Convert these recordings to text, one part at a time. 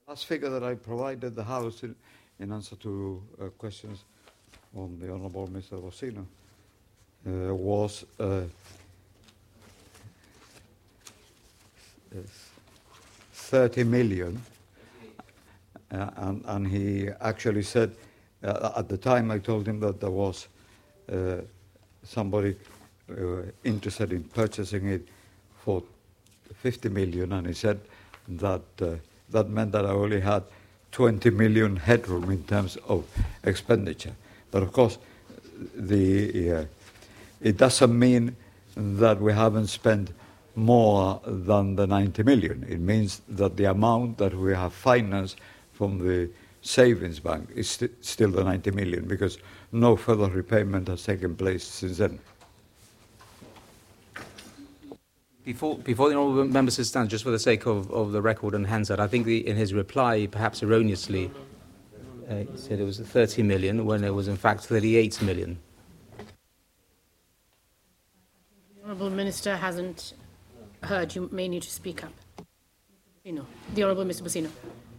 Last figure that I provided the House in answer to questions on the Honourable Mr. Bossino was 30 million, and he actually said, at the time I told him that there was somebody interested in purchasing it for 50 million, and he said that that meant that I only had 20 million headroom in terms of expenditure. But of course, it doesn't mean that we haven't spent more than the 90 million. It means that the amount that we have financed from the savings bank is still the 90 million, because no further repayment has taken place since then. Before the honourable member sits down, just for the sake of the record and Hansard, I think in his reply, perhaps erroneously, he said it was 30 million when it was in fact 38 million. The Honourable Minister hasn't heard. You may need to speak up. The Honourable Mr. Bossino.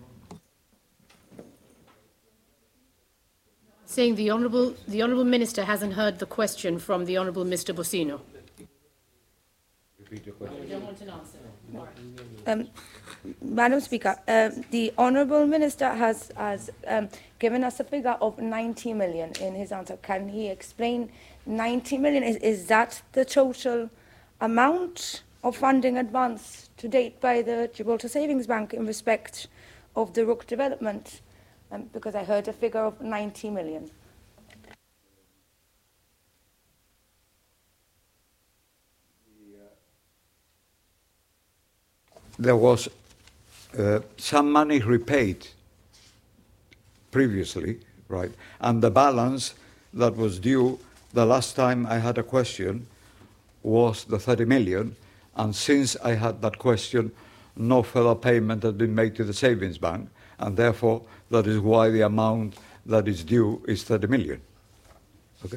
Saying the Honourable Minister hasn't heard the question from the Honourable Mr. Bossino. Repeat your question. I don't want an answer. Madam Speaker, the Honourable Minister has given us a figure of 90 million in his answer. Can he explain 90 million? Is that the total amount of funding advanced to date by the Gibraltar Savings Bank in respect of the Rook development? Because I heard a figure of 90 million. There was some money repaid previously, right? And the balance that was due the last time I had a question was the 30 million. And since I had that question, no further payment had been made to the savings bank. And therefore, that is why the amount that is due is 30 million. Okay?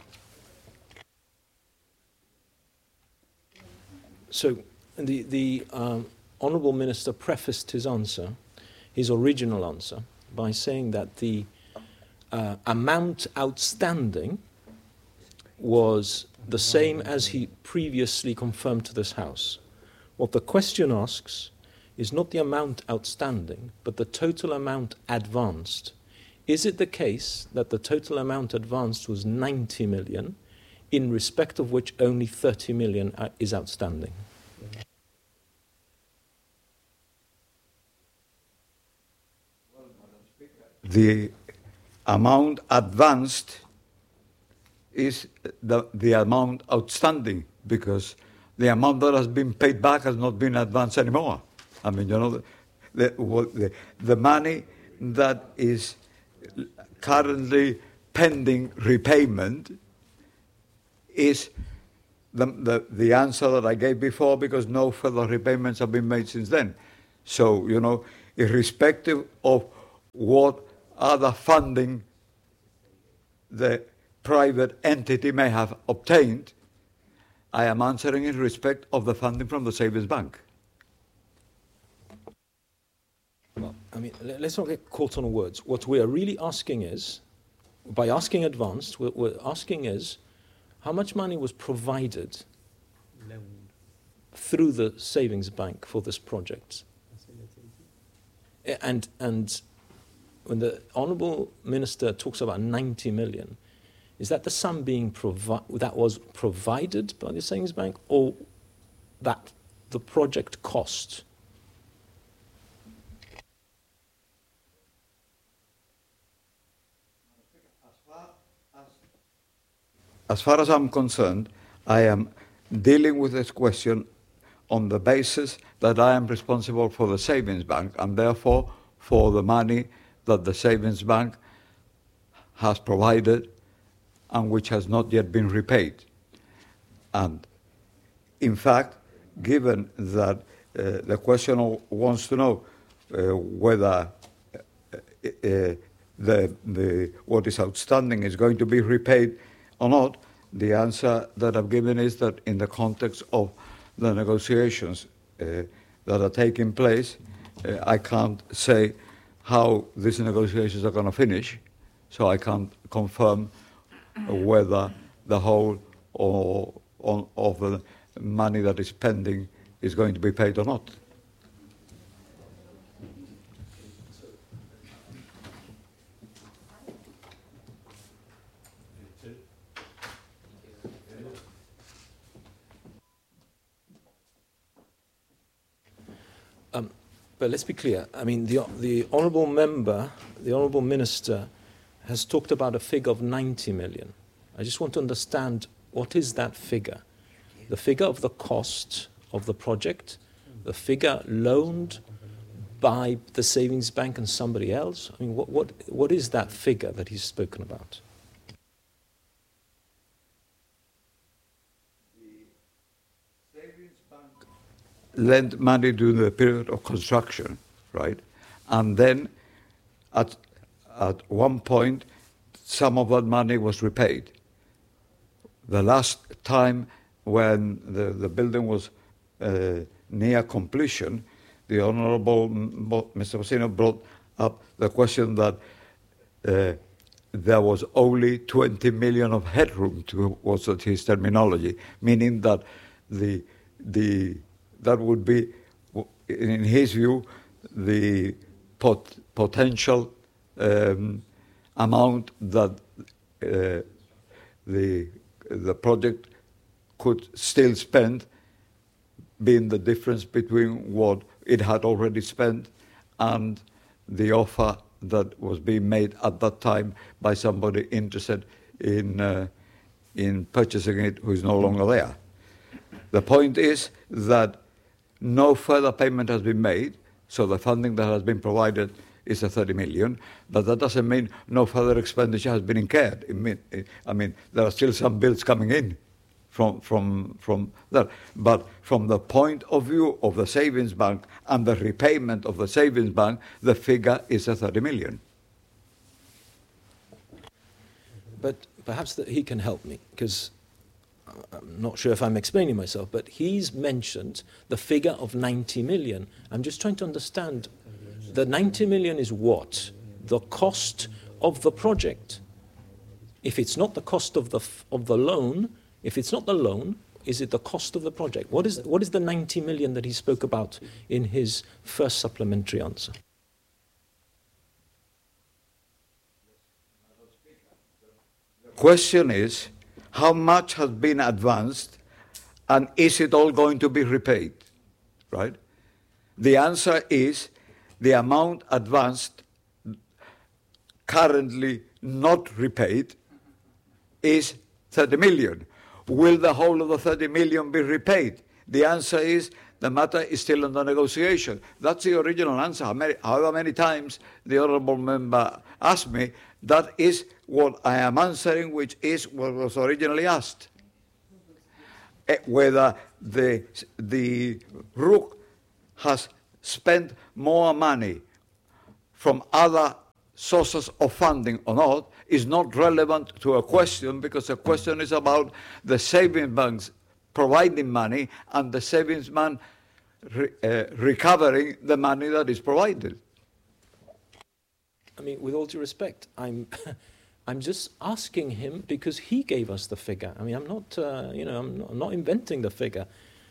So the Honourable Minister prefaced his original answer, by saying that the amount outstanding was the same as he previously confirmed to this House. What the question asks is not the amount outstanding, but the total amount advanced. Is it the case that the total amount advanced was 90 million, in respect of which only 30 million is outstanding? The amount advanced is the amount outstanding, because the amount that has been paid back has not been advanced anymore. I mean, the money that is currently pending repayment is the answer that I gave before, because no further repayments have been made since then. So, irrespective of what other funding the private entity may have obtained, I am answering in respect of the funding from the savings bank. Well, I mean, let's not get caught on words. What we are really asking is, by asking advanced, we're asking is, how much money was provided through the savings bank for this project? And when the Honourable Minister talks about 90 million, is that the sum that was provided by the savings bank, or that the project cost? As far as I'm concerned, I am dealing with this question on the basis that I am responsible for the savings bank, and therefore for the money that the savings bank has provided and which has not yet been repaid. And in fact, given that the questioner wants to know whether what is outstanding is going to be repaid or not, the answer that I've given is that in the context of the negotiations that are taking place, I can't say how these negotiations are going to finish, so I can't confirm whether the whole of the money that is pending is going to be paid or not. But let's be clear. I mean, the honourable member, the honourable minister, has talked about a figure of 90 million. I just want to understand, what is that figure? The figure of the cost of the project, the figure loaned by the savings bank and somebody else? I mean, what is that figure that he's spoken about? Lent money during the period of construction, right? And then at one point, some of that money was repaid. The last time when the building was near completion, the Honourable Mr. Bosino brought up the question that there was only 20 million of headroom, was his terminology, meaning that that would be, in his view, the potential amount that the project could still spend, being the difference between what it had already spent and the offer that was being made at that time by somebody interested in purchasing it who is no longer there. The point is that no further payment has been made, so the funding that has been provided is the 30 million, but that doesn't mean no further expenditure has been incurred. I mean, there are still some bills coming in from that. But from the point of view of the savings bank and the repayment of the savings bank, the figure is the 30 million. But perhaps that he can help me, because I'm not sure if I'm explaining myself, but he's mentioned the figure of 90 million. I'm just trying to understand, the 90 million is what? The cost of the project. If it's not the cost of the loan, if it's not the loan, is it the cost of the project? What is the 90 million that he spoke about in his first supplementary answer? The question is, how much has been advanced, and is it all going to be repaid, right? The answer is the amount advanced, currently not repaid, is 30 million. Will the whole of the 30 million be repaid? The answer is the matter is still under negotiation. That's the original answer. However many times the honourable member asked me, that is what I am answering, which is what was originally asked. Whether the RUC has spent more money from other sources of funding or not is not relevant to a question, because the question is about the savings banks providing money and the savings bank recovering the money that is provided. I mean, with all due respect, I'm just asking him because he gave us the figure. I mean, I'm not, I'm not inventing the figure.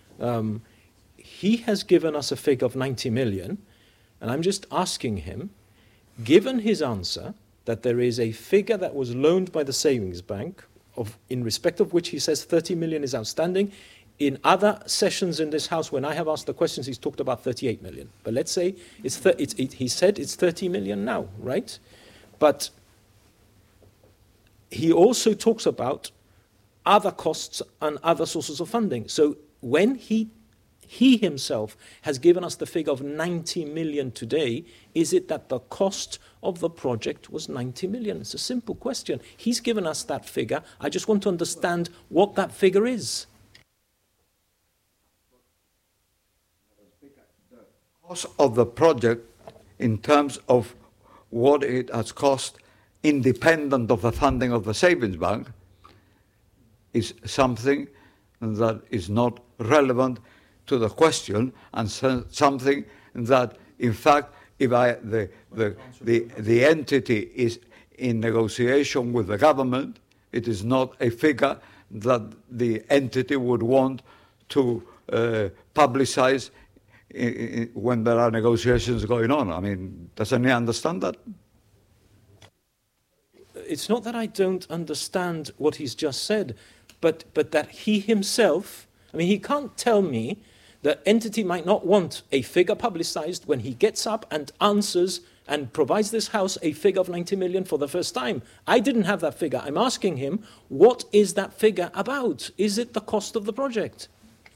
He has given us a figure of 90 million, and I'm just asking him, given his answer that there is a figure that was loaned by the savings bank, in respect of which he says 30 million is outstanding. In other sessions in this House, when I have asked the questions, he's talked about 38 million. But let's say he said it's 30 million now, right? But he also talks about other costs and other sources of funding. So when he himself has given us the figure of 90 million today, is it that the cost of the project was 90 million? It's a simple question. He's given us that figure. I just want to understand what that figure is. The cost of the project in terms of what it has cost, independent of the funding of the savings bank, is something that is not relevant to the question, and something that in fact, if the entity is in negotiation with the government, it is not a figure that the entity would want to publicize when there are negotiations going on. I mean, doesn't he understand that? It's not that I don't understand what he's just said, but that he himself, I mean, he can't tell me the entity might not want a figure publicized when he gets up and answers and provides this House a figure of 90 million for the first time. I didn't have that figure. I'm asking him, what is that figure about? Is it the cost of the project?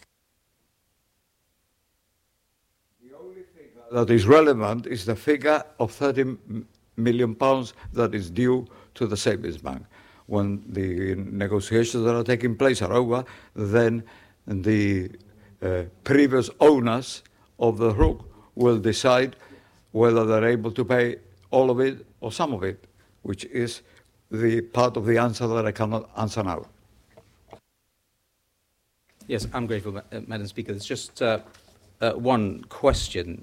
The only figure that is relevant is the figure of £30 million that is due to the Savings Bank. When the negotiations that are taking place are over, then the previous owners of the RUC will decide whether they're able to pay all of it or some of it, which is the part of the answer that I cannot answer now. Yes, I'm grateful, Madam Speaker. It's just one question.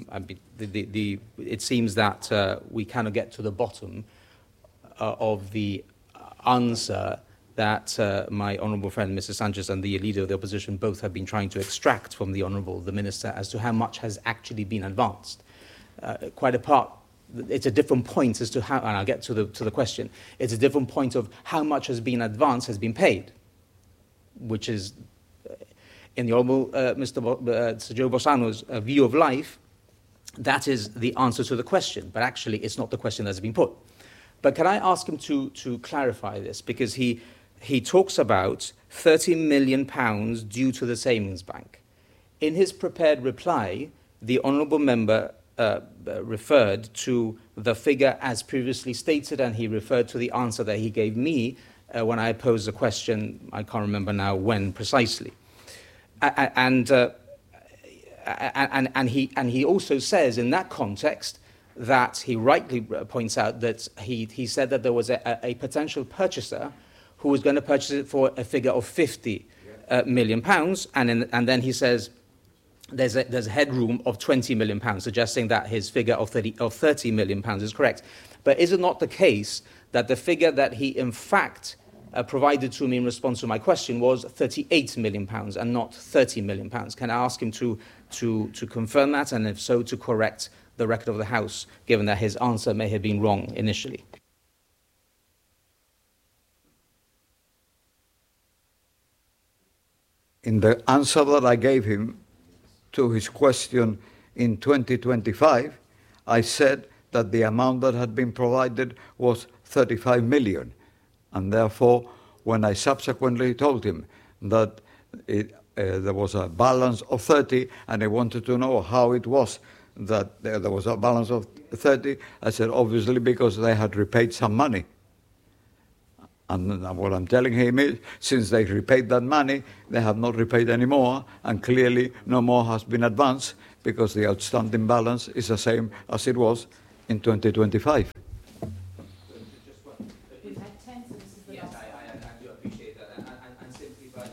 It seems that we cannot get to the bottom of the answer that my honourable friend, Mr. Sanchez, and the Leader of the Opposition both have been trying to extract from the Minister as to how much has actually been advanced. Quite apart, it's a different point as to how, and I'll get to the question, it's a different point of how much has been advanced, has been paid, which is, in the Honourable Sir Joe Bossano's view of life, that is the answer to the question, but actually it's not the question that's been put. But can I ask him to clarify this? Because he talks about £30 million due to the Savings Bank. In his prepared reply, the Honourable Member referred to the figure as previously stated, and he referred to the answer that he gave me when I posed the question. I can't remember now when precisely. And he also says in that context that he rightly points out that he said that there was a potential purchaser who was going to purchase it for a figure of £50 million, and then he says there's a headroom of £20 million, suggesting that his figure of £30 million is correct. But is it not the case that the figure that he in fact provided to me in response to my question was £38 million and not £30 million? Can I ask him to confirm that, and if so, to correct the record of the House, given that his answer may have been wrong initially? In the answer that I gave him to his question in 2025, I said that the amount that had been provided was 35 million. And therefore, when I subsequently told him that there was a balance of 30, and I wanted to know how it was that there was a balance of 30, I said, obviously, because they had repaid some money. And what I'm telling him is, since they repaid that money, they have not repaid any more, and clearly no more has been advanced, because the outstanding balance is the same as it was in 2025. Yes, I do appreciate that, and simply, but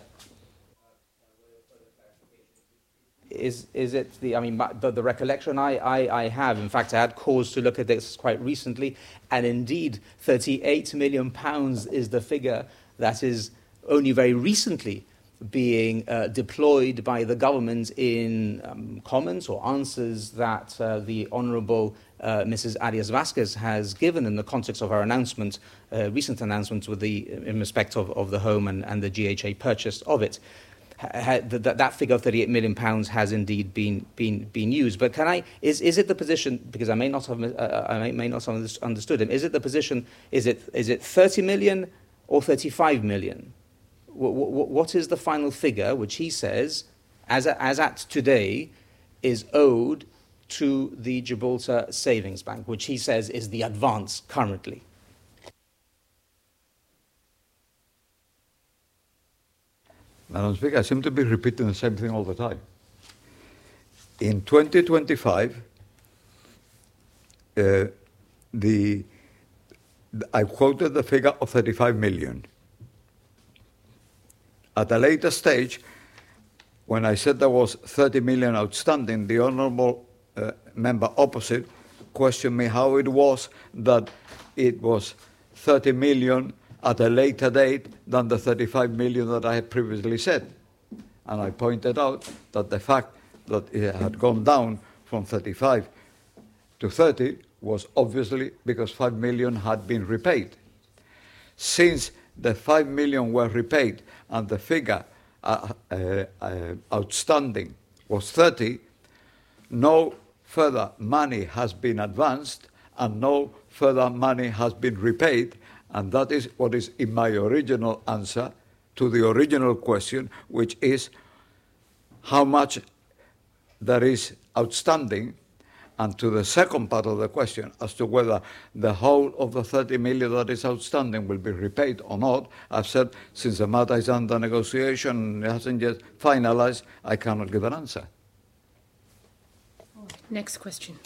is it the? I mean, the recollection I have. In fact, I had cause to look at this quite recently, and indeed, £38 million is the figure that is only very recently being deployed by the government in comments or answers that the Honourable Mrs. Arias Vasquez has given in the context of her announcement, recent announcement in respect of the home and the GHA purchase of it. That figure of £38 million has indeed been used. But is it the position, because I may not have understood him, is it the position, is it 30 million or 35 million? What is the final figure which he says, as at today, is owed to the Gibraltar Savings Bank, which he says is the advance currently? Madam Speaker, I seem to be repeating the same thing all the time. In 2025, I quoted the figure of 35 million. At a later stage, when I said there was 30 million outstanding, the Honourable member opposite questioned me how it was that it was 30 million at a later date than the 35 million that I had previously said. And I pointed out that the fact that it had gone down from 35 to 30 was obviously because 5 million had been repaid. Since the 5 million were repaid and the figure outstanding was 30, no further money has been advanced and no further money has been repaid, and that is what is in my original answer to the original question, which is how much there is outstanding, and to the second part of the question as to whether the whole of the 30 million that is outstanding will be repaid or not. I've said since the matter is under negotiation and it hasn't yet finalized, I cannot give an answer. Next question.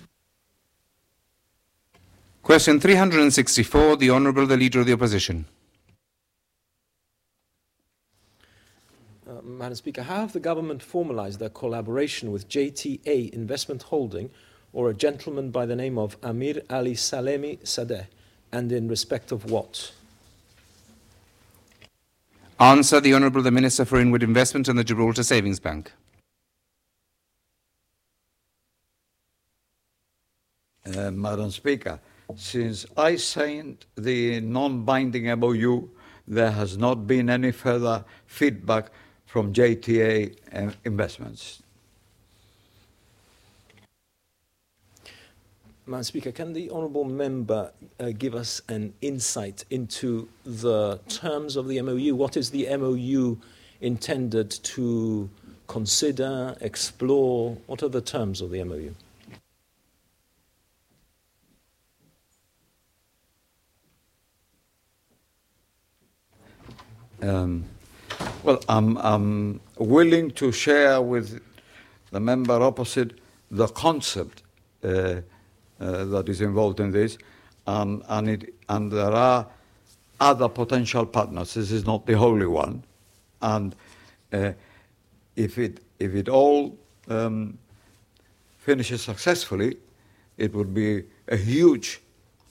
Question 364, the Honourable the Leader of the Opposition. Madam Speaker, how have the government formalised their collaboration with JTA Investment Holding or a gentleman by the name of Amir Ali Salemi Sadeh, and in respect of what? Answer, the Honourable the Minister for Inward Investment and the Gibraltar Savings Bank. Madam Speaker, since I signed the non-binding MOU, there has not been any further feedback from JTA Investments. Madam Speaker, can the Honourable Member give us an insight into the terms of the MOU? What is the MOU intended to consider, explore? What are the terms of the MOU? Well, I'm willing to share with the member opposite the concept that is involved in this, and there are other potential partners. This is not the only one, and if it all finishes successfully, it would be a huge,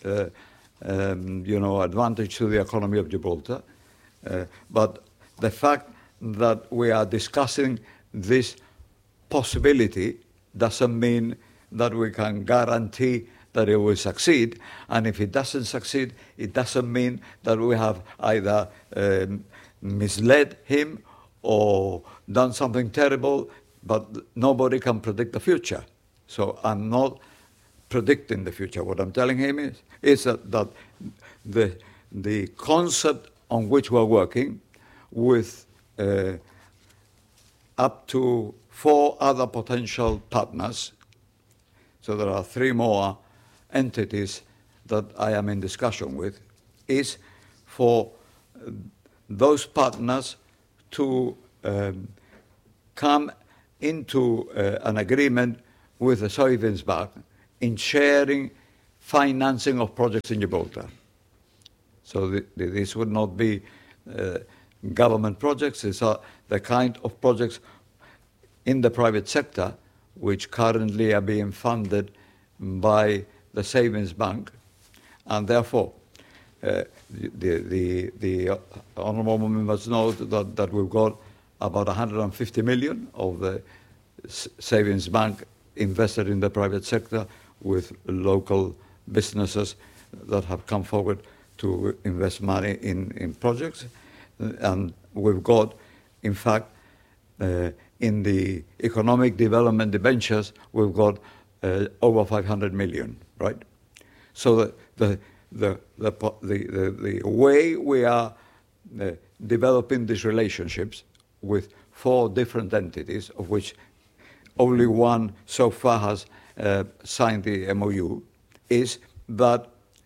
advantage to the economy of Gibraltar. But the fact that we are discussing this possibility doesn't mean that we can guarantee that it will succeed. And if it doesn't succeed, it doesn't mean that we have either misled him or done something terrible, but nobody can predict the future. So I'm not predicting the future. What I'm telling him is that the concept on which we're working with up to 4 other potential partners. So there are 3 more entities that I am in discussion with, is for those partners to come into an agreement with the Savings Bank in sharing financing of projects in Gibraltar. So this would not be government projects. These are the kind of projects in the private sector which currently are being funded by the Savings Bank. And therefore, the honourable members know that we've got about 150 million of the Savings Bank invested in the private sector with local businesses that have come forward to invest money in projects. And we've got, in fact, in the economic development debentures, we've got over 500 million, right? So the way we are developing these relationships with 4 different entities, of which only one so far has signed the MOU, is that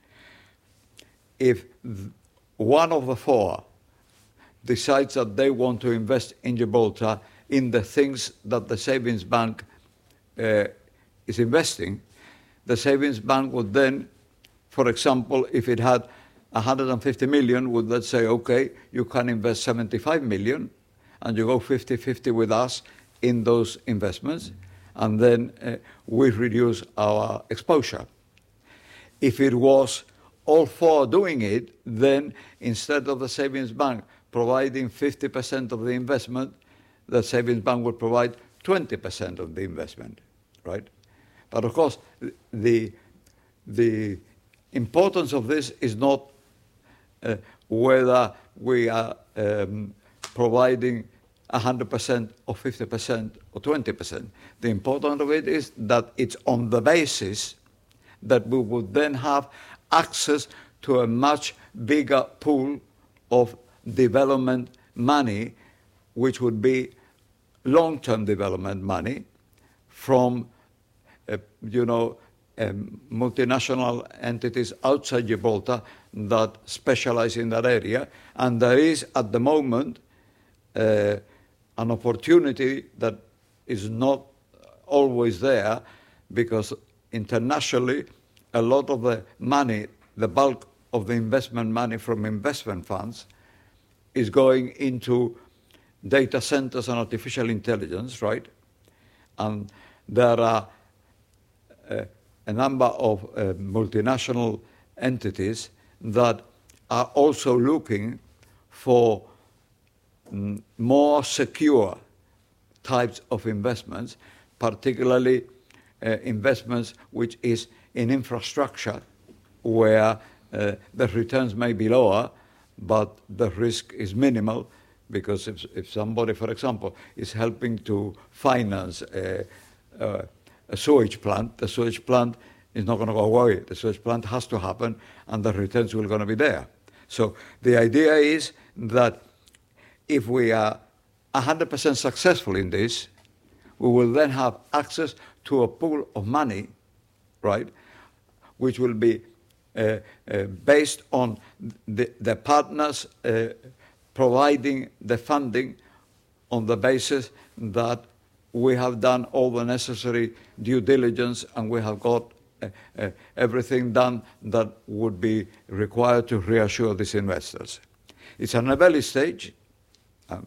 if one of the 4 decides that they want to invest in Gibraltar in the things that the Savings Bank is investing, the Savings Bank would then, for example, if it had 150 million, would then say, okay, you can invest 75 million and you go 50-50 with us in those investments. and then we reduce our exposure. If it was all for doing it, then instead of the savings bank providing 50% of the investment, the savings bank would provide 20% of the investment, right? But of course, the importance of this is not whether we are providing 100% or 50% or 20%. The importance of it is that it's on the basis that we would then have access to a much bigger pool of development money, which would be long-term development money from, multinational entities outside Gibraltar that specialize in that area. And there is, at the moment, an opportunity that is not always there, because internationally, a lot of the money, the bulk of the investment money from investment funds, is going into data centers and artificial intelligence, right? And there are a number of multinational entities that are also looking for more secure types of investments, particularly investments which is in infrastructure where the returns may be lower, but the risk is minimal, because if somebody, for example, is helping to finance a sewage plant, the sewage plant is not going to go away. The sewage plant has to happen, and the returns will going to be there. So the idea is that if we are 100% successful in this, we will then have access to a pool of money, right, which will be based on the partners providing the funding on the basis that we have done all the necessary due diligence and we have got everything done that would be required to reassure these investors. It's an early stage. I've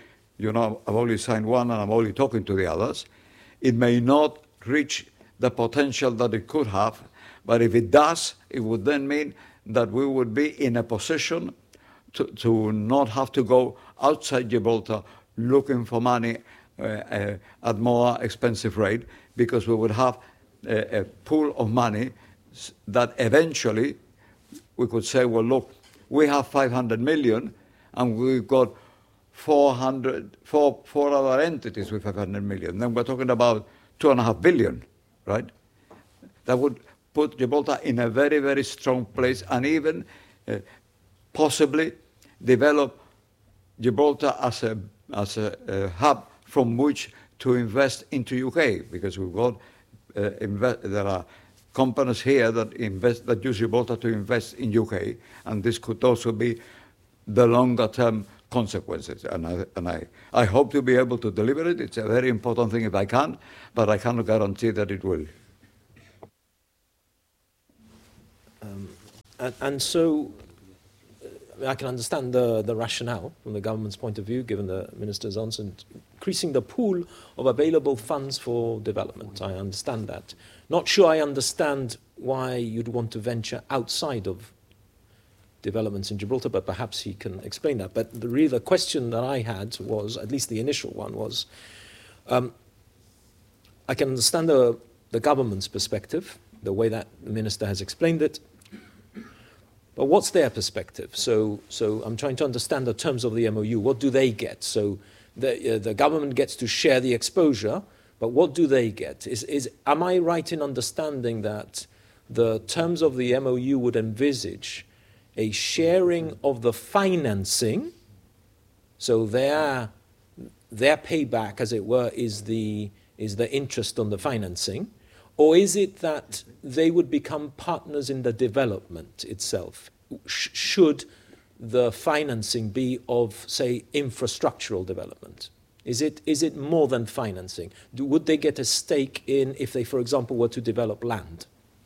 only signed one and I'm only talking to the others. It may not reach the potential that it could have, but if it does, it would then mean that we would be in a position to not have to go outside Gibraltar looking for money at more expensive rate, because we would have a pool of money that eventually we could say, well, look, we have 500 million and we've got four other entities with 500 million. Then we're talking about 2.5 billion, right? That would put Gibraltar in a very, very strong place, and even possibly develop Gibraltar as a hub from which to invest into UK, because we've got there are companies here that use Gibraltar to invest in UK, and this could also be the longer term consequences. And I hope to be able to deliver it. It's a very important thing if I can, but I cannot guarantee that it will. And so I can understand the rationale from the government's point of view, given the minister's answer, increasing the pool of available funds for development. I understand that. Not sure I understand why you'd want to venture outside of developments in Gibraltar, but perhaps he can explain that. But the question that I had was, at least the initial one was, I can understand the government's perspective, the way that the minister has explained it. But what's their perspective? So I'm trying to understand the terms of the MOU. What do they get? So the government gets to share the exposure, but what do they get? Am I right in understanding that the terms of the MOU would envisage a sharing of the financing, so their payback, as it were, is the interest on the financing? Or is it that they would become partners in the development itself? Should the financing be of, say, infrastructural development? Is it more than financing? Would they get a stake in, if they, for example, were to develop land?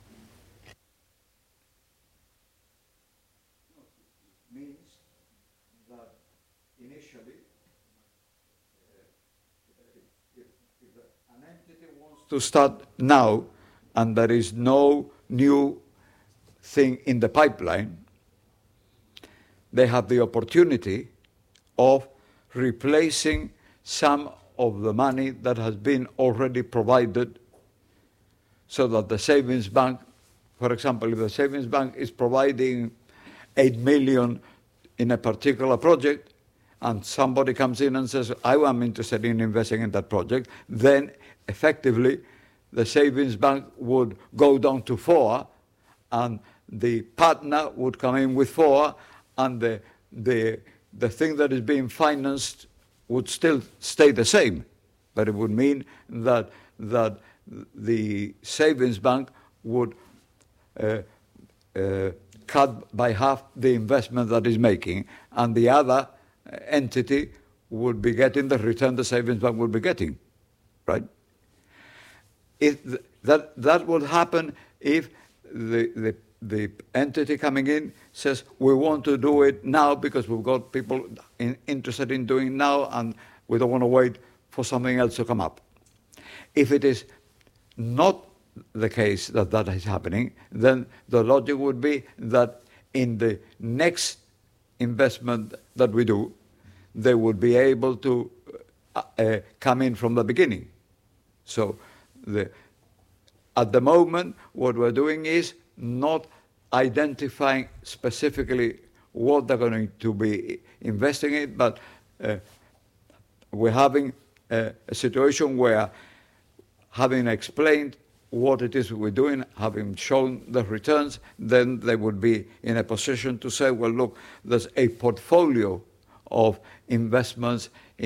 Means that initially, if an entity wants to start now, and there is no new thing in the pipeline, they have the opportunity of replacing some of the money that has been already provided, so that the savings bank, for example, if the savings bank is providing 8 million in a particular project, and somebody comes in and says, I am interested in investing in that project, then effectively the savings bank would go down to 4, and the partner would come in with 4, and the thing that is being financed would still stay the same. But it would mean that the savings bank would cut by half the investment that is making, and the other entity would be getting the return the savings bank would be getting, right? That would happen if the entity coming in says, we want to do it now because we've got people interested in doing it now, and we don't want to wait for something else to come up. If it is not the case that is happening, then the logic would be that in the next investment that we do, they would be able to come in from the beginning. So at the moment, what we're doing is not identifying specifically what they're going to be investing in, but we're having a situation where, having explained what it is we're doing, having shown the returns, then they would be in a position to say, well, look, there's a portfolio of investments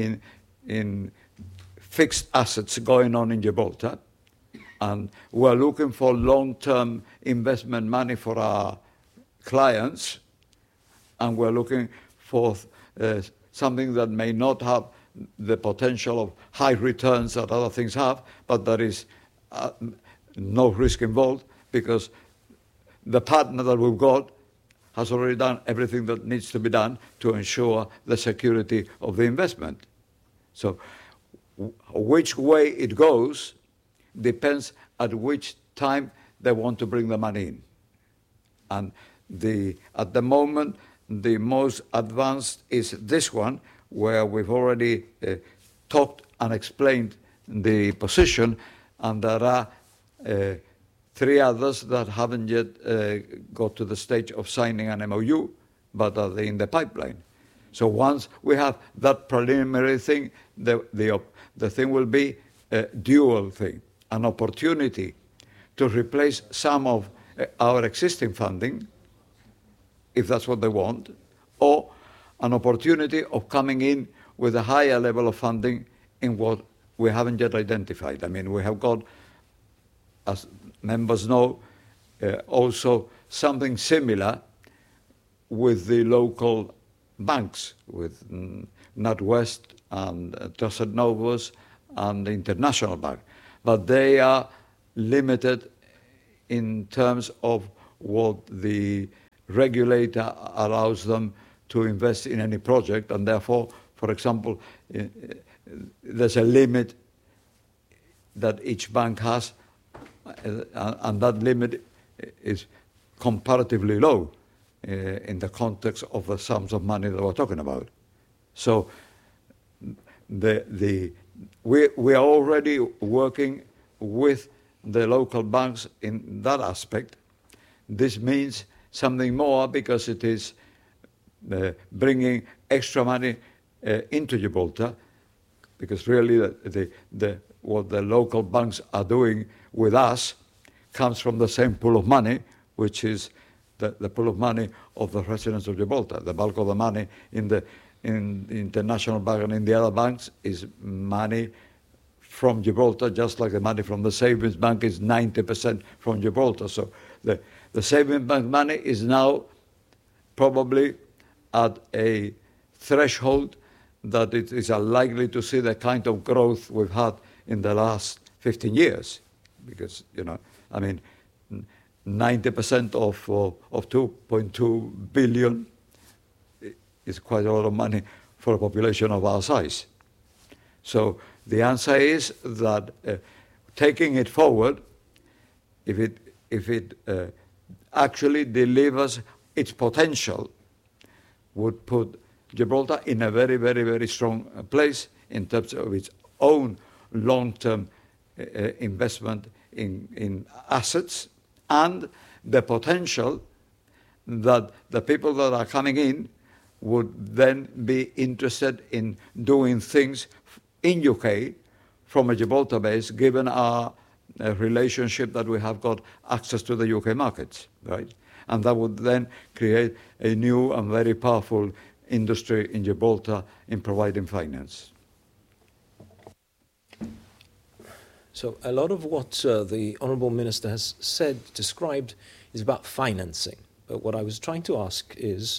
in fixed assets going on in Gibraltar, and we're looking for long-term investment money for our clients, and we're looking for something that may not have the potential of high returns that other things have, but there is no risk involved because the partner that we've got has already done everything that needs to be done to ensure the security of the investment. So which way it goes depends at which time they want to bring the money in. And at the moment, the most advanced is this one, where we've already talked and explained the position, and there are 3 others that haven't yet got to the stage of signing an MOU, but are in the pipeline. So once we have that preliminary thing, the thing will be a dual thing, an opportunity to replace some of our existing funding, if that's what they want, or an opportunity of coming in with a higher level of funding in what we haven't yet identified. I mean, we have got, as members know, also something similar with the local banks, with NatWest and Joseph Novus and the International Bank. But they are limited in terms of what the regulator allows them to invest in any project, and therefore, for example, there's a limit that each bank has, and that limit is comparatively low in the context of the sums of money that we're talking about. So we are already working with the local banks in that aspect. This means something more because it is bringing extra money into Gibraltar, because really what the local banks are doing with us comes from the same pool of money, which is the pool of money of the residents of Gibraltar. The bulk of the money in the International Bank and in the other banks is money from Gibraltar, just like the money from the savings bank is 90% from Gibraltar. So the savings bank money is now probably at a threshold that it is unlikely to see the kind of growth we've had in the last 15 years. Because, I mean, 90% of 2.2 billion is quite a lot of money for a population of our size. So the answer is that taking it forward, if it actually delivers its potential, would put Gibraltar in a very, very, very strong place in terms of its own long-term investment in assets and the potential that the people that are coming in would then be interested in doing things in UK from a Gibraltar base, given our relationship that we have got access to the UK markets, right? And that would then create a new and very powerful industry in Gibraltar in providing finance. So a lot of what the Honourable Minister has described, is about financing. But what I was trying to ask is,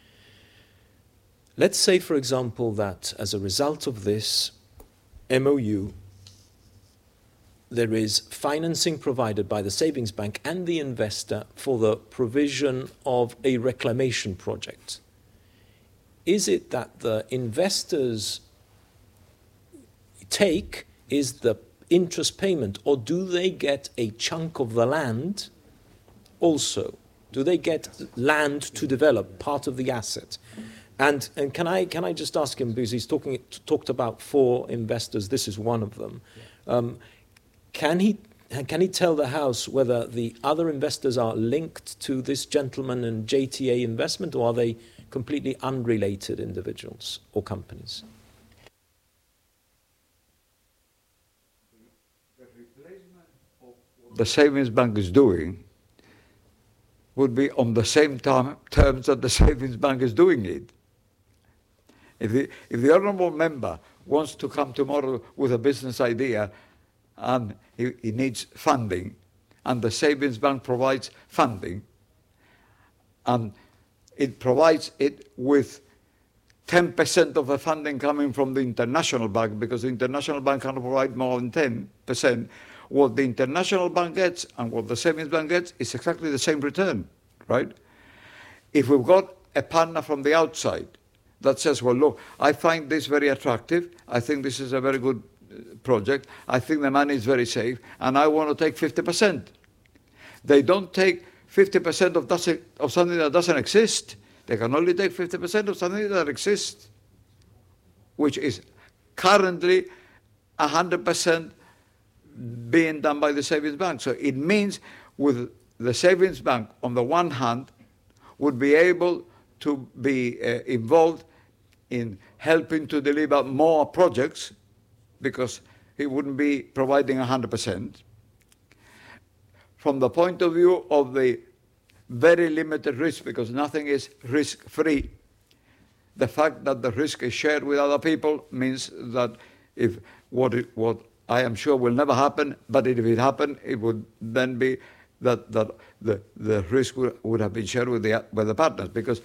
let's say, for example, that as a result of this MOU, there is financing provided by the savings bank and the investor for the provision of a reclamation project. Is it that the investors take is the interest payment, or do they get a chunk of the land also? Do they get land to develop, part of the asset? And can I just ask him, because he's talked about 4 investors, this is one of them. Can he tell the House whether the other investors are linked to this gentleman and JTA investment, or are they completely unrelated individuals or companies? The replacement of what the savings bank is doing would be on the same terms that the savings bank is doing it. If the honourable member wants to come tomorrow with a business idea and he needs funding, and the savings bank provides funding, and it provides it with 10% of the funding coming from the international bank, because the international bank cannot provide more than 10%, what the international bank gets and what the savings bank gets is exactly the same return, right? If we've got a partner from the outside that says, well, look, I find this very attractive, I think this is a very good project, I think the money is very safe, and I want to take 50%. They don't take 50% of something that doesn't exist. They can only take 50% of something that exists, which is currently 100% being done by the savings bank. So it means with the savings bank, on the one hand, would be able to be involved in helping to deliver more projects, because he wouldn't be providing 100%. From the point of view of the very limited risk, because nothing is risk-free, the fact that the risk is shared with other people means that if what I am sure will never happen, but if it happened, it would then be that the risk would have been shared with the partners, because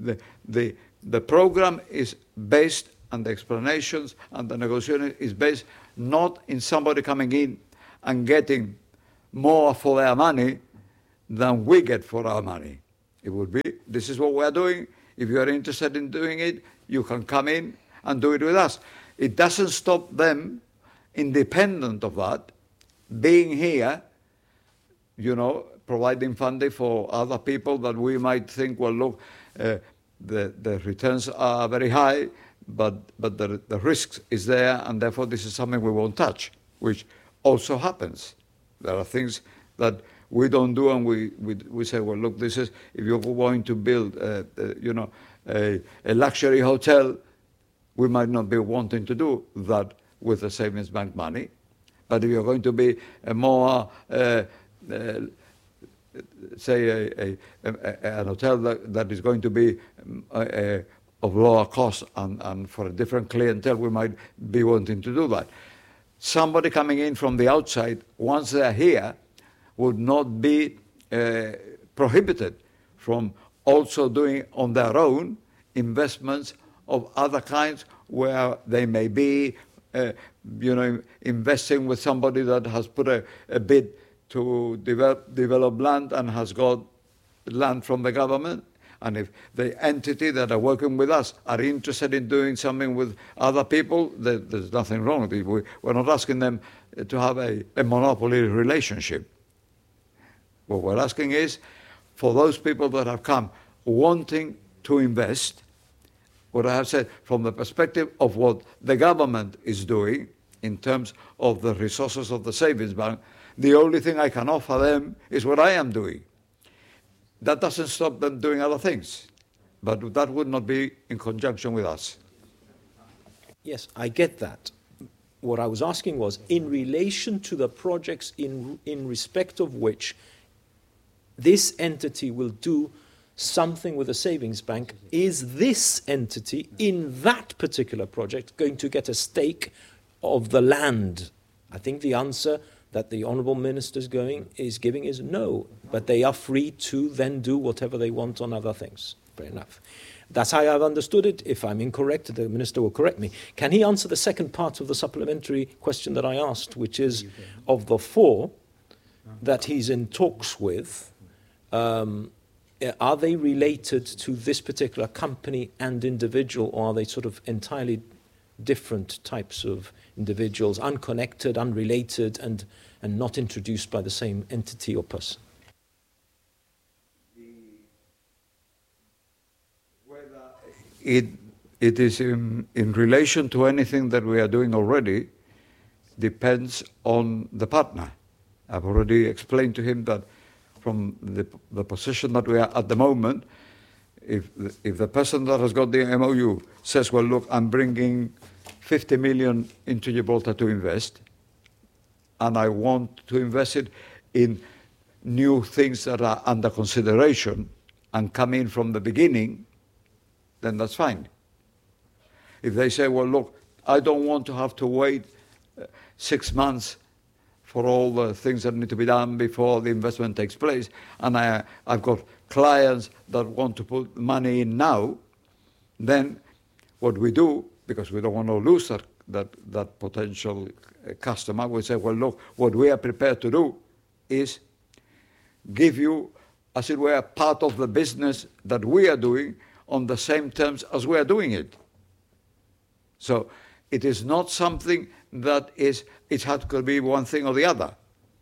the program is based, and the explanations and the negotiation is based not in somebody coming in and getting more for their money than we get for our money. It would be, this is what we are doing. If you are interested in doing it, you can come in and do it with us. It doesn't stop them, independent of that, being here, you know, providing funding for other people that we might think, well, look, the returns are very high, but the risk is there, and therefore this is something we won't touch, which also happens. There are things that we don't do, and we say, well, look, this is, if you're going to build, a luxury hotel, we might not be wanting to do that with the savings bank money. But if you're going to be a more, say, an hotel that is going to be of lower cost and for a different clientele, we might be wanting to do that. Somebody coming in from the outside, once they're here, would not be prohibited from also doing on their own investments of other kinds, where they may be, investing with somebody that has put a bid to develop land and has got land from the government, And if the entity that are working with us are interested in doing something with other people, there's nothing wrong with it. We're not asking them to have a monopoly relationship. What we're asking is for those people that have come wanting to invest, what I have said, from the perspective of what the government is doing in terms of the resources of the savings bank, the only thing I can offer them is what I am doing. That doesn't stop them doing other things, but that would not be in conjunction with us. Yes, I get that. What I was asking was, in relation to the projects in respect of which this entity will do something with a savings bank, is this entity in that particular project going to get a stake of the land? I think the answer that the Honourable Minister is giving is no, but they are free to then do whatever they want on other things. Fair enough. That's how I've understood it. If I'm incorrect, the Minister will correct me. Can he answer the second part of the supplementary question that I asked, which is, of the 4 that he's in talks with, are they related to this particular company and individual, or are they sort of entirely different types of individuals, unconnected, unrelated, and not introduced by the same entity or person? It is in relation to anything that we are doing already, depends on the partner. I've already explained to him that from the position that we are at the moment, if the person that has got the MOU says, well, look, I'm bringing 50 million into Gibraltar to invest, and I want to invest it in new things that are under consideration and come in from the beginning, then that's fine. If they say, well, look, I don't want to have to wait 6 months for all the things that need to be done before the investment takes place, and I've got clients that want to put money in now, then what we do, because we don't want to lose that potential customer, we say, well, look, what we are prepared to do is give you, as it were, part of the business that we are doing on the same terms as we are doing it. So it is not something that is, it has to be one thing or the other.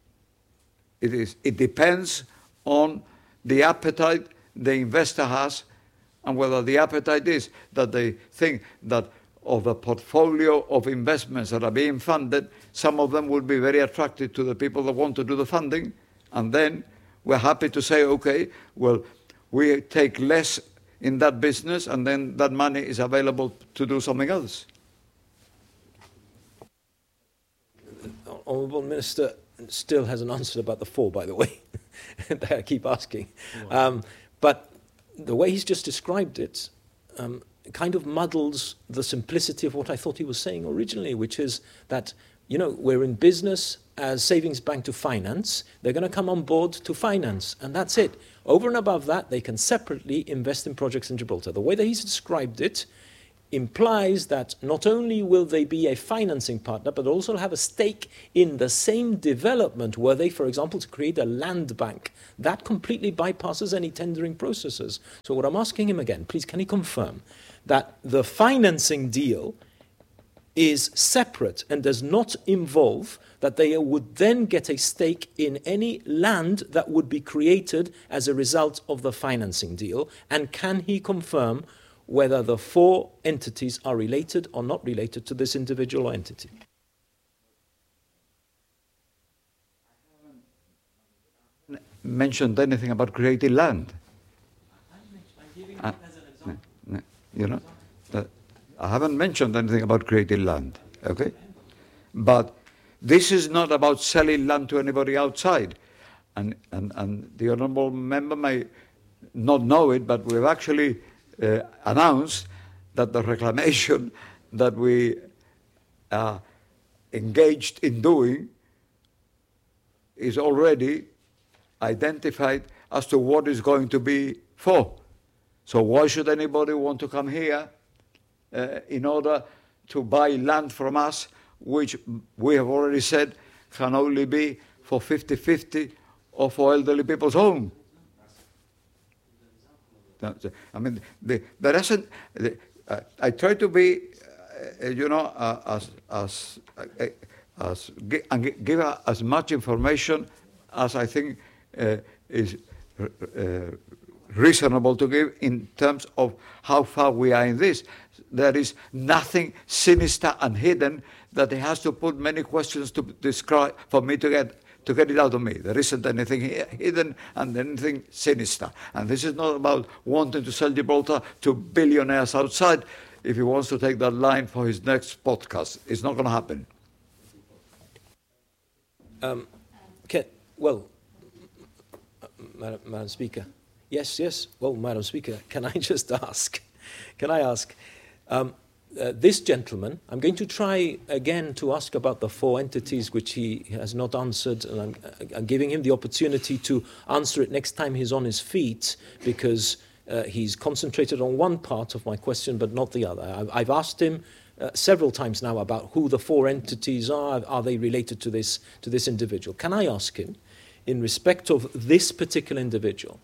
It depends on the appetite the investor has, and whether the appetite is that they think that of the portfolio of investments that are being funded, some of them will be very attractive to the people that want to do the funding, and then we're happy to say, okay, well, we take less in that business, and then that money is available to do something else. Honourable Minister still hasn't answered about the 4, by the way. I keep asking. But the way he's just described it kind of muddles the simplicity of what I thought he was saying originally, which is that, you know, we're in business as savings bank to finance. They're going to come on board to finance, and that's it. Over and above that, they can separately invest in projects in Gibraltar. The way that he's described it implies that not only will they be a financing partner, but also have a stake in the same development, were they, for example, to create a land bank. That completely bypasses any tendering processes. So what I'm asking him again, please, can he confirm that the financing deal is separate and does not involve that they would then get a stake in any land that would be created as a result of the financing deal? And can he confirm whether the 4 entities are related or not related to this individual entity? I haven't mentioned anything about creating land. You know, I haven't mentioned anything about creating land, okay? But this is not about selling land to anybody outside. And the honourable member may not know it, but we've actually announced that the reclamation that we are engaged in doing is already identified as to what is going to be for. So why should anybody want to come here in order to buy land from us, which we have already said can only be for 50-50 or for elderly people's home? I mean, there isn't. I try to be, give as much information as I think is reasonable to give in terms of how far we are in this. There is nothing sinister and hidden that he has to put many questions to describe for me to get it out of me. There isn't anything hidden and anything sinister. And this is not about wanting to sell Gibraltar to billionaires outside if he wants to take that line for his next podcast. It's not going to happen. Madam Speaker. Yes. Well, Madam Speaker, can I just ask? This gentleman, I'm going to try again to ask about the 4 entities which he has not answered, and I'm giving him the opportunity to answer it next time he's on his feet, because he's concentrated on one part of my question but not the other. I've asked him several times now about who the 4 entities are they related to this individual. Can I ask him, in respect of this particular individual,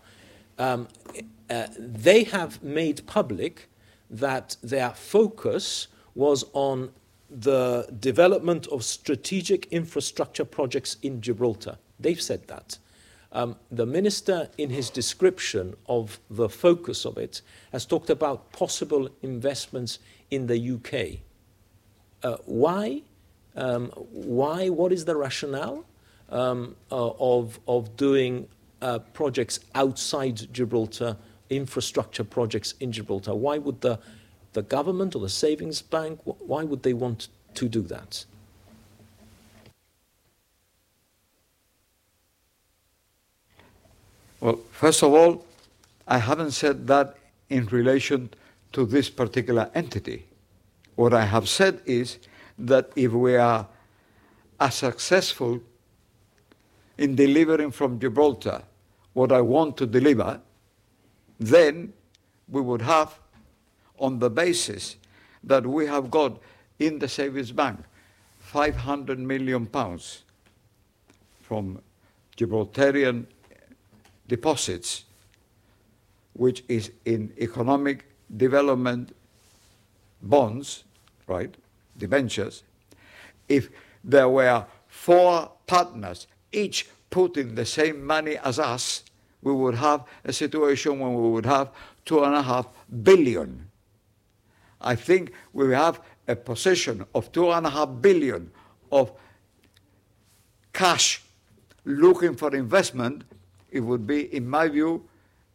they have made public that their focus was on the development of strategic infrastructure projects in Gibraltar. They've said that. The minister, in his description of the focus of it, has talked about possible investments in the UK. Why? What is the rationale of doing projects outside Gibraltar, infrastructure projects in Gibraltar? Why would the government or the savings bank, why would they want to do that? Well, first of all, I haven't said that in relation to this particular entity. What I have said is that if we are as successful in delivering from Gibraltar what I want to deliver, then we would have, on the basis that we have got in the savings bank £500 million from Gibraltarian deposits, which is in economic development bonds, right, debentures. If there were 4 partners, each putting the same money as us, we would have a situation where we would have 2.5 billion. I think we have a position of 2.5 billion of cash looking for investment. It would be, in my view,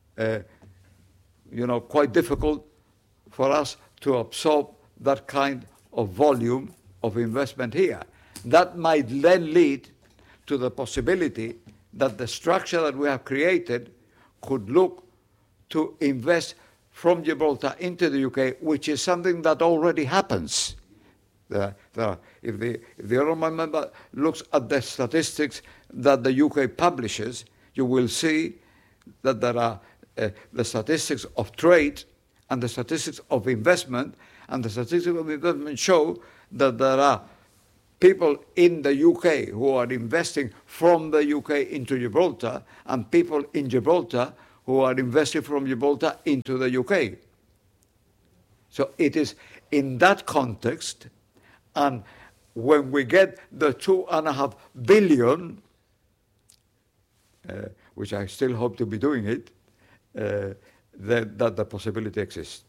quite difficult for us to absorb that kind of volume of investment here. That might then lead to the possibility that the structure that we have created could look to invest from Gibraltar into the UK, which is something that already happens. If the honourable member looks at the statistics that the UK publishes, you will see that there are the statistics of trade and the statistics of investment, and the statistics of investment show that there are people in the UK who are investing from the UK into Gibraltar, and people in Gibraltar who are investing from Gibraltar into the UK. So it is in that context, and when we get the 2.5 billion, which I still hope to be doing it, that the possibility exists.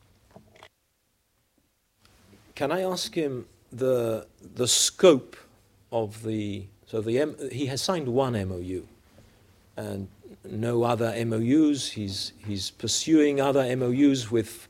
Can I ask him the scope of he has signed 1 MOU and no other MOUs. He's pursuing other MOUs with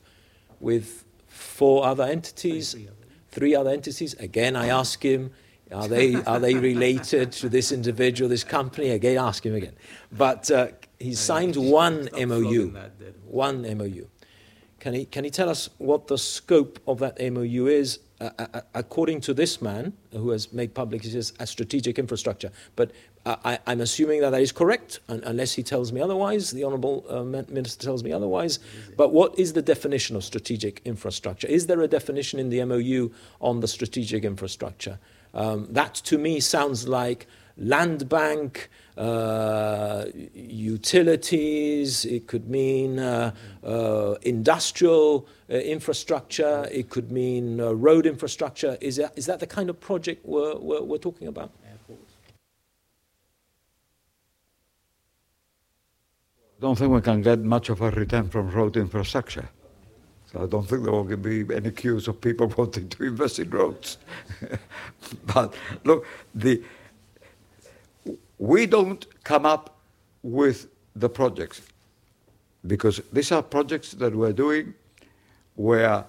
4 other entities, 3 other entities. Again, I ask him, are they related to this individual, this company? Again, ask him again. But he's signed 1 MOU. 1 MOU. Can he tell us what the scope of that MOU is? According to this man, who has made public, he says, a strategic infrastructure. But I'm assuming that is correct, unless he tells me otherwise, the Honourable Minister tells me otherwise. But what is the definition of strategic infrastructure? Is there a definition in the MOU on the strategic infrastructure? That, to me, sounds like land bank, utilities, it could mean industrial infrastructure, it could mean road infrastructure. Is that the kind of project we're talking about? I don't think we can get much of a return from road infrastructure. So I don't think there will be any queues of people wanting to invest in roads. But look, we don't come up with the projects because these are projects that we're doing where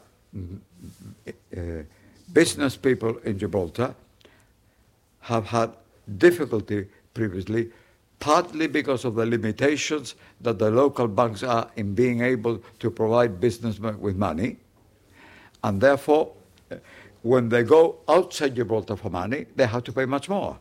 business people in Gibraltar have had difficulty previously, partly because of the limitations that the local banks are in being able to provide businessmen with money. And therefore, when they go outside Gibraltar for money, they have to pay much more.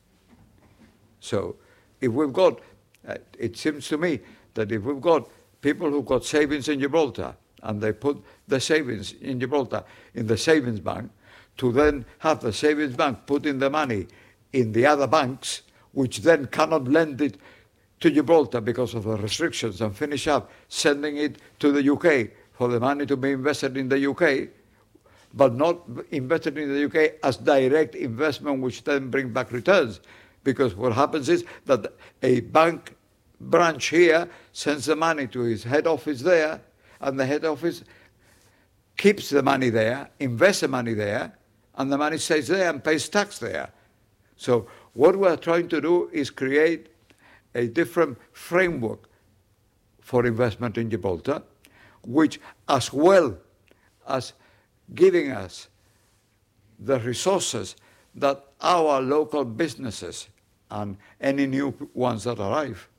So if we've got, it seems to me that if we've got people who've got savings in Gibraltar and they put the savings in Gibraltar in the savings bank, to then have the savings bank put in the money in the other banks, which then cannot lend it to Gibraltar because of the restrictions, and finish up sending it to the UK for the money to be invested in the UK, but not invested in the UK as direct investment, which then bring back returns. Because what happens is that a bank branch here sends the money to his head office there, and the head office keeps the money there, invests the money there, and the money stays there and pays tax there. So what we're trying to do is create a different framework for investment in Gibraltar, which, as well as giving us the resources that our local businesses and any new ones that arrive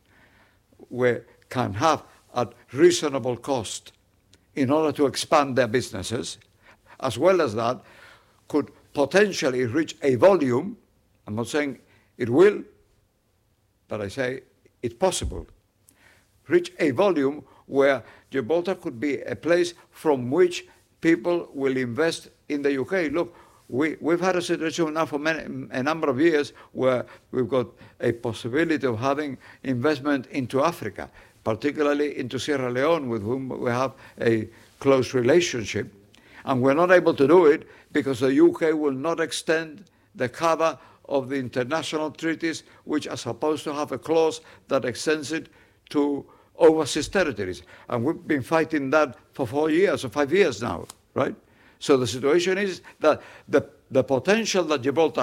can have at reasonable cost in order to expand their businesses, as well as that, could potentially reach a volume. I'm not saying it will, but I say it's possible. Reach a volume where Gibraltar could be a place from which people will invest in the UK. Look, we've had a situation now for a number of years where we've got a possibility of having investment into Africa, particularly into Sierra Leone, with whom we have a close relationship. And we're not able to do it because the UK will not extend the cover of the international treaties, which are supposed to have a clause that extends it to overseas territories. And we've been fighting that for 4 years or 5 years now, right? So the situation is that the potential that Gibraltar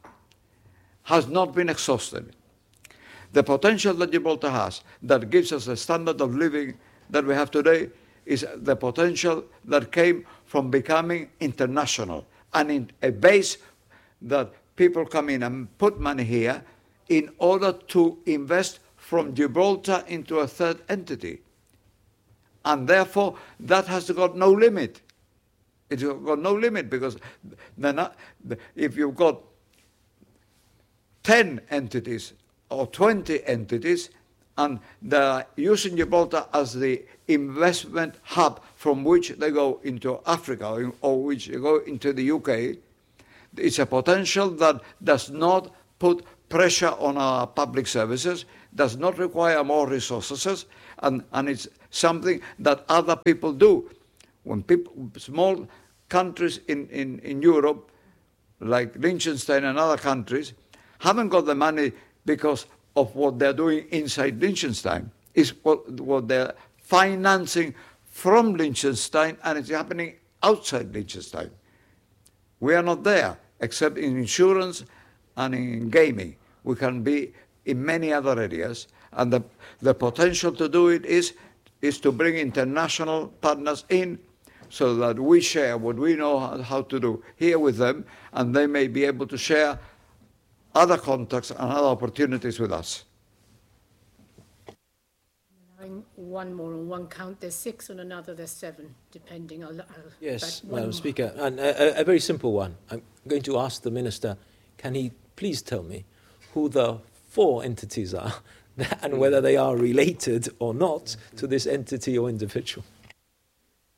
has not been exhausted. The potential that Gibraltar has that gives us the standard of living that we have today is the potential that came from becoming international and in a base that people come in and put money here in order to invest from Gibraltar into a third entity. And therefore, that has got no limit. It's got no limit because if you've got 10 entities or 20 entities and they're using Gibraltar as the investment hub from which they go into Africa or which they go into the UK, it's a potential that does not put pressure on our public services, does not require more resources, and it's something that other people do. When small countries in Europe, like Liechtenstein and other countries, haven't got the money because of what they're doing inside Liechtenstein. It's what they're financing from Liechtenstein, and it's happening outside Liechtenstein. We are not there, except in insurance and in gaming. We can be in many other areas, and the potential to do it is to bring international partners in so that we share what we know how to do here with them, and they may be able to share other contacts and other opportunities with us. One more on one count, there's 6, on another there's 7, depending. Yes, Madam Speaker, and a very simple one. I'm going to ask the Minister, can he please tell me who the 4 entities are and whether they are related or not to this entity or individual?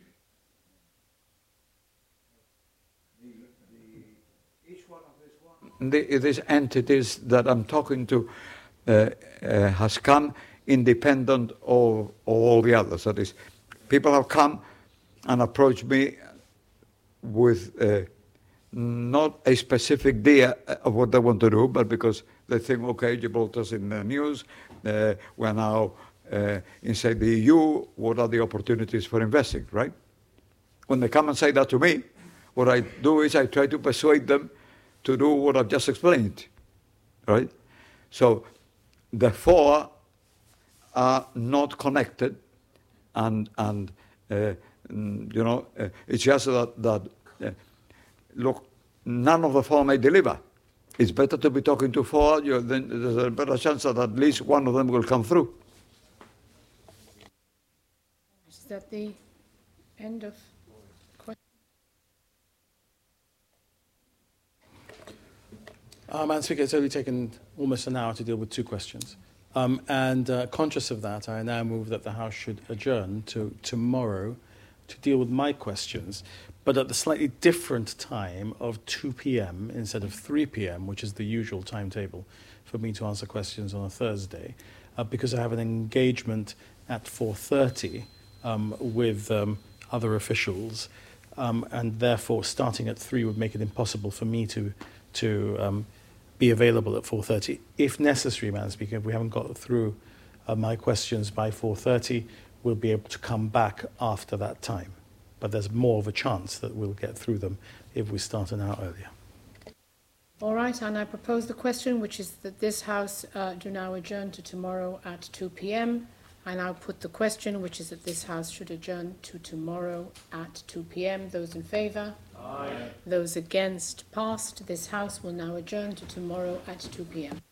Each one of these one these entities that I'm talking to has come independent of all the others. That is, people have come and approached me with not a specific idea of what they want to do, but because they think, okay, Gibraltar's in the news, we're now inside the EU, what are the opportunities for investing, right? When they come and say that to me, what I do is I try to persuade them to do what I've just explained, right? So the four are not connected, and it's just that look, none of the four may deliver. It's better to be talking to four, then there's a better chance that at least one of them will come through. Is that the end of questions? Madam Speaker, it's only taken almost an hour to deal with two questions. Conscious of that, I now move that the House should adjourn to tomorrow to deal with my questions, but at the slightly different time of 2 p.m. instead of 3 p.m., which is the usual timetable for me to answer questions on a Thursday, because I have an engagement at 4:30 with other officials, and therefore starting at 3 would make it impossible for me to be available at 4:30. If necessary, Madam Speaker, if we haven't got through my questions by 4:30, we'll be able to come back after that time. But there's more of a chance that we'll get through them if we start an hour earlier. All right, and I propose the question, which is that this House do now adjourn to tomorrow at 2 p.m. I now put the question, which is that this House should adjourn to tomorrow at 2 p.m. Those in favour? Aye. Those against? Passed. This House will now adjourn to tomorrow at 2 p.m.